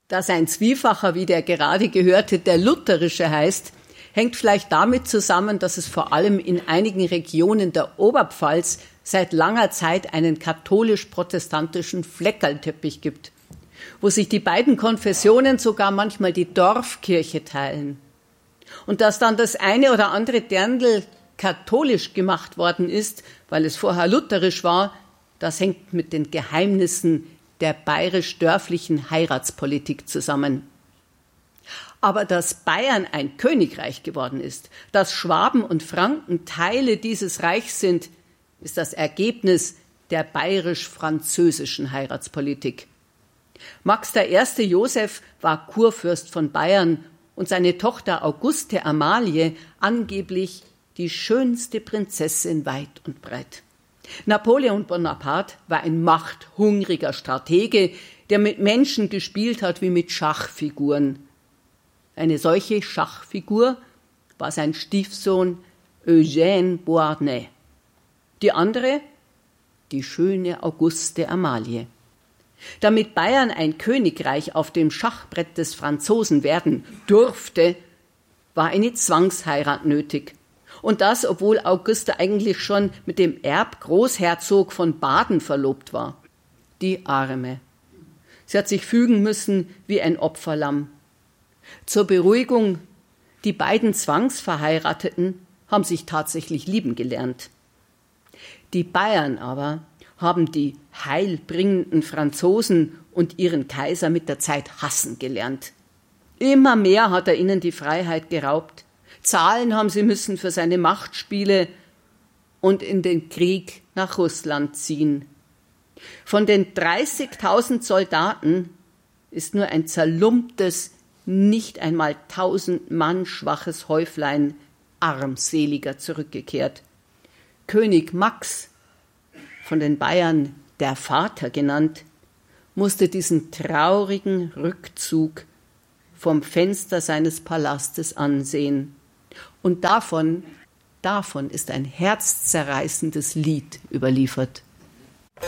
Dass ein Zwiefacher, wie der gerade gehörte, der lutherische heißt, hängt vielleicht damit zusammen, dass es vor allem in einigen Regionen der Oberpfalz seit langer Zeit einen katholisch-protestantischen Fleckerlteppich gibt, wo sich die beiden Konfessionen sogar manchmal die Dorfkirche teilen. Und dass dann das eine oder andere Dirndl katholisch gemacht worden ist, weil es vorher lutherisch war, das hängt mit den Geheimnissen der bayerisch-dörflichen Heiratspolitik zusammen. Aber dass Bayern ein Königreich geworden ist, dass Schwaben und Franken Teile dieses Reichs sind, ist das Ergebnis der bayerisch-französischen Heiratspolitik. Max I. Joseph war Kurfürst von Bayern und seine Tochter Auguste Amalie angeblich die schönste Prinzessin weit und breit. Napoleon Bonaparte war ein machthungriger Stratege, der mit Menschen gespielt hat wie mit Schachfiguren. Eine solche Schachfigur war sein Stiefsohn Eugène Beauharnais. Die andere, die schöne Auguste Amalie. Damit Bayern ein Königreich auf dem Schachbrett des Franzosen werden durfte, war eine Zwangsheirat nötig. Und das, obwohl Auguste eigentlich schon mit dem Erbgroßherzog von Baden verlobt war. Die Arme. Sie hat sich fügen müssen wie ein Opferlamm. Zur Beruhigung, die beiden Zwangsverheirateten haben sich tatsächlich lieben gelernt. Die Bayern aber haben die heilbringenden Franzosen und ihren Kaiser mit der Zeit hassen gelernt. Immer mehr hat er ihnen die Freiheit geraubt. Zahlen haben sie müssen für seine Machtspiele und in den Krieg nach Russland ziehen. Von den 30.000 Soldaten ist nur ein zerlumptes, nicht einmal 1000 Mann schwaches Häuflein armseliger zurückgekehrt. König Max, von den Bayern der Vater genannt, musste diesen traurigen Rückzug vom Fenster seines Palastes ansehen. Und davon ist ein herzzerreißendes Lied überliefert.